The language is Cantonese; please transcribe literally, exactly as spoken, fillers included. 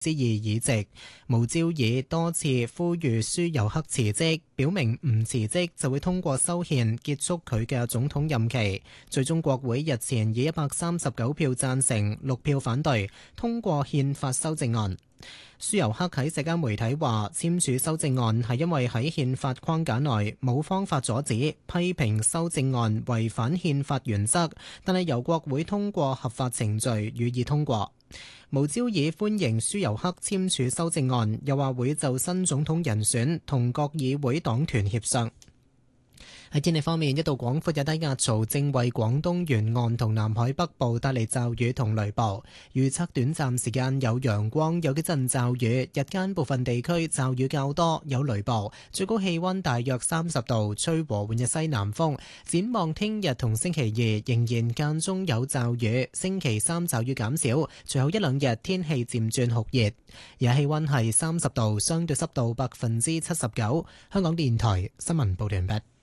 之二議席。毛招爾多次呼籲舒尤克辭職，表明唔辭職就會通過修憲結束佢嘅總統任期。最終國會日前以一百三十九票贊成、六票反對通過憲法修正案。舒尤克喺社交媒體話，簽署修正案係因為喺憲法框架內冇方法阻止，批評修正案違反憲法原則，但係由國會通過合法程序予以通過。毛招爾歡迎舒尤克簽署修正案，又話會就新總統人選同各議會黨團協商。喺天氣方面，一道廣闊嘅低壓槽正為廣東沿岸同南海北部帶嚟驟雨同雷暴，預測短暫時間有陽光，有幾陣驟雨，日間部分地區驟雨較多，有雷暴，最高氣溫大約三十度，吹和緩嘅西南風。展望聽日同星期二仍然間中有驟雨，星期三驟雨減少，隨後一兩日天氣漸轉酷熱。而家氣溫係三十度，相對濕度百分之七十九。香港電台新聞報道完畢。